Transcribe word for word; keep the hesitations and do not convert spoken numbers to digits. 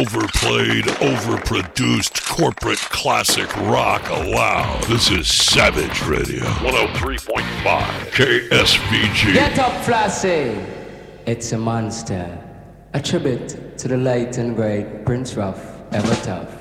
overplayed, overproduced corporate classic rock allowed. This is Savage Radio. one oh three point five K S V G. Get up, Flashy! It's a monster. A tribute to the late and great Prince Ruff, Ever Tough.